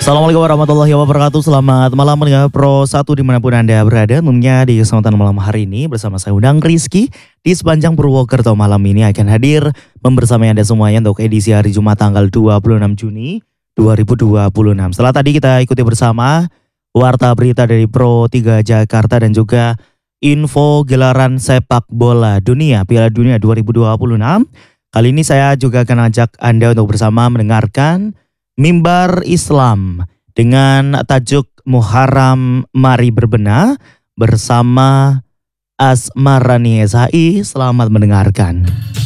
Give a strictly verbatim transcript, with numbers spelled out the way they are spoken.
Assalamualaikum warahmatullahi wabarakatuh. Selamat malam pendengar Pro satu dimanapun Anda berada. Tentunya di kesempatan malam hari ini bersama saya Undang Rizky di sepanjang Purwokerto malam ini akan hadir membersamai Anda semuanya untuk edisi hari Jumat tanggal dua puluh enam Juni dua ribu dua puluh enam. Setelah tadi kita ikuti bersama warta berita dari Pro tiga Jakarta dan juga info gelaran sepak bola dunia Piala Dunia dua ribu dua puluh enam. Kali ini saya juga akan ajak Anda untuk bersama mendengarkan Mimbar Islam dengan tajuk Muharram Mari Berbenah bersama Asmarani S H I. Selamat mendengarkan.